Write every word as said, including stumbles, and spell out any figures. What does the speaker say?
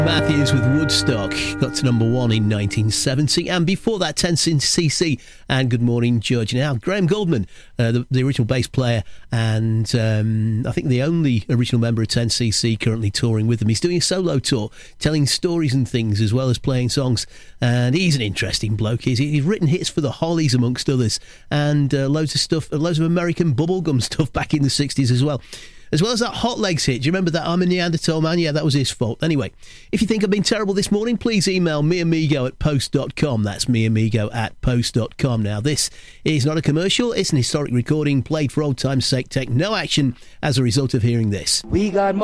Matthews with Woodstock got to number one in nineteen seventy, and before that ten C C and Good Morning Judge. Now Graham Goldman, uh, the, the original bass player and um, I think the only original member of ten C C currently touring with them. He's doing a solo tour, telling stories and things as well as playing songs, and he's an interesting bloke. He's, he's written hits for the Hollies amongst others, and uh, loads of stuff, loads of American bubblegum stuff back in the sixties as well. As well as that Hot Legs hit. Do you remember that? I'm a Neanderthal Man? Yeah, that was his fault. Anyway, if you think I've been terrible this morning, please email meamigo at post dot com. That's meamigo at post dot com. Now, this is not a commercial. It's an historic recording played for old time's sake. Take no action as a result of hearing this. We got